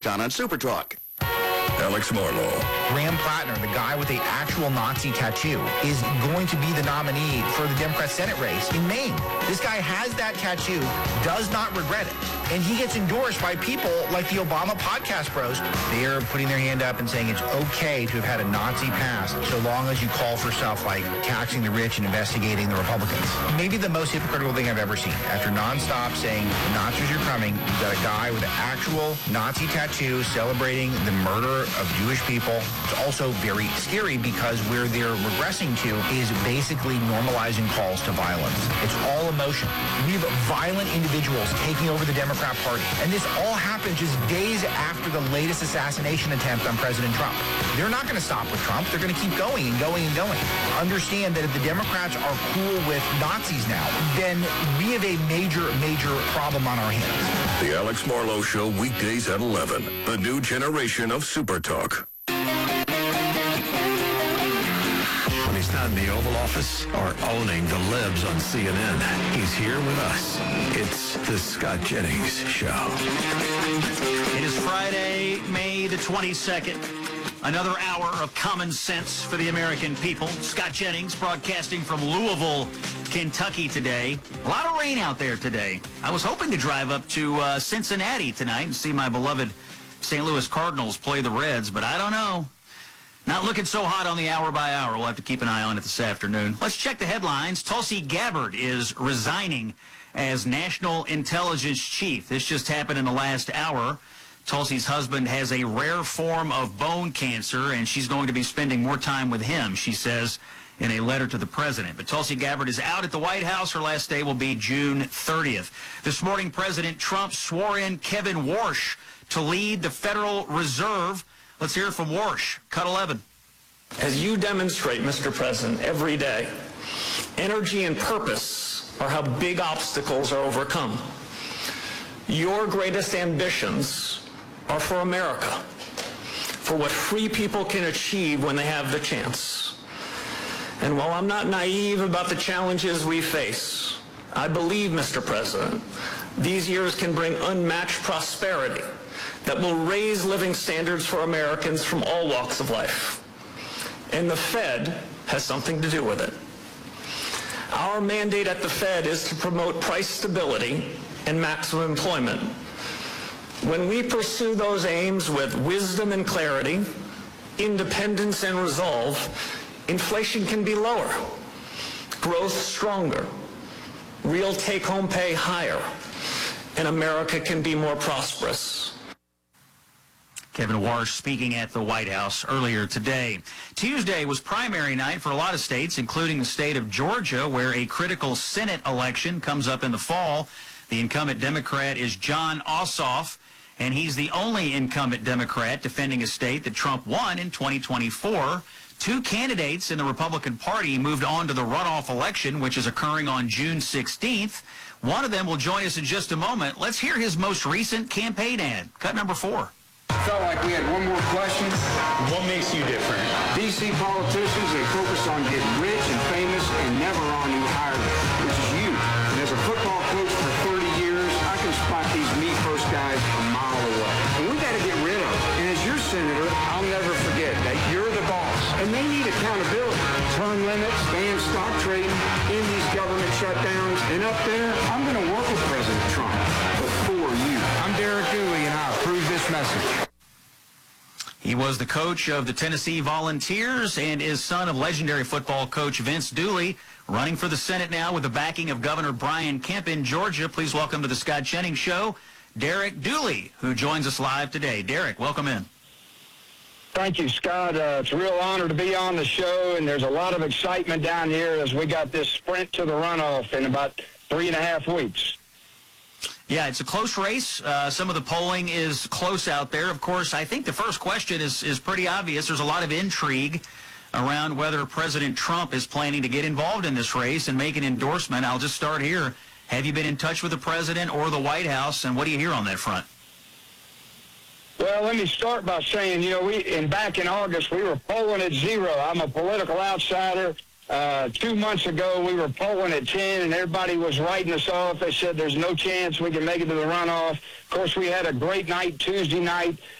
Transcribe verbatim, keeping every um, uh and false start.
on on Super Talk. Alex Marlow. Graham Plattner, the guy with the actual Nazi tattoo, is going to be the nominee for the Democrat Senate race in Maine. This guy has that tattoo, does not regret it, and he gets endorsed by people like the Obama podcast bros. They are putting their hand up and saying it's okay to have had a Nazi past so long as you call for stuff like taxing the rich and investigating the Republicans. Maybe the most hypocritical thing I've ever seen. After nonstop saying the Nazis are coming, you've got a guy with an actual Nazi tattoo celebrating the murder of Jewish people. It's also very scary because where they're regressing to is basically normalizing calls to violence. It's all emotion. We have violent individuals taking over the Democrat Party. And this all happened just days after the latest assassination attempt on President Trump. They're not going to stop with Trump. They're going to keep going and going and going. Understand that if the Democrats are cool with Nazis now, then we have a major, major problem on our hands. The Alex Marlow Show, weekdays at eleven. The new generation of Super Talk. When he's not in the Oval Office or owning the libs on C N N, he's here with us. It's the Scott Jennings Show. It is Friday, May the twenty-second. Another hour of common sense for the American people. Scott Jennings broadcasting from Louisville, Kentucky today. A lot of rain out there today. I was hoping to drive up to uh, Cincinnati tonight and see my beloved Saint Louis Cardinals play the Reds, but I don't know. Not looking so hot on the hour by hour. We'll have to keep an eye on it this afternoon. Let's check the headlines. Tulsi Gabbard is resigning as National Intelligence Chief. This just happened in the last hour. Tulsi's husband has a rare form of bone cancer, and she's going to be spending more time with him, she says in a letter to the president. But Tulsi Gabbard is out at the White House. Her last day will be June thirtieth. This morning, President Trump swore in Kevin Warsh to lead the Federal Reserve. Let's hear it from Warsh. Cut eleven. As you demonstrate, Mister President, every day, energy and purpose are how big obstacles are overcome. Your greatest ambitions are for America, for what free people can achieve when they have the chance. And while I'm not naive about the challenges we face, I believe, Mister President, these years can bring unmatched prosperity that will raise living standards for Americans from all walks of life. And the Fed has something to do with it. Our mandate at the Fed is to promote price stability and maximum employment. When we pursue those aims with wisdom and clarity, independence and resolve, inflation can be lower, growth stronger, real take-home pay higher, and America can be more prosperous. Kevin Warsh speaking at the White House earlier today. Tuesday was primary night for a lot of states, including the state of Georgia, where a critical Senate election comes up in the fall. The incumbent Democrat is Jon Ossoff, and he's the only incumbent Democrat defending a state that Trump won in twenty twenty-four. Two candidates in the Republican Party moved on to the runoff election, which is occurring on June sixteenth. One of them will join us in just a moment. Let's hear his most recent campaign ad. Cut number four. Felt like we had one more question. What makes you different? D C politicians, they focus on getting rich and famous and never on who hired them, which is you. And as a football coach for thirty years, I can spot these me-first guys a mile away. And we got to get rid of them. And as your senator, I'll never forget that you're the boss. And they need accountability. Term limits, ban stock trading, in these government shutdowns. And up there, I'm going to work with President Trump. But for you. I'm Derek Dooley, and I approve this message. He was the coach of the Tennessee Volunteers and is son of legendary football coach Vince Dooley, running for the Senate now with the backing of Governor Brian Kemp in Georgia. Please welcome to the Scott Jennings Show, Derek Dooley, who joins us live today. Derek, welcome in. Thank you, Scott. Uh, it's a real honor to be on the show, and there's a lot of excitement down here as we got this sprint to the runoff in about three and a half weeks. Yeah, it's a close race. Uh, some of the polling is close out there. Of course, I think the first question is, is pretty obvious. There's a lot of intrigue around whether President Trump is planning to get involved in this race and make an endorsement. I'll just start here. Have you been in touch with the president or the White House, and what do you hear on that front? Well, let me start by saying, you know, we in back in August, we were polling at zero. I'm a political outsider. Uh, two months ago, we were polling at ten, and everybody was writing us off. They said there's no chance we can make it to the runoff. Of course, we had a great night Tuesday night.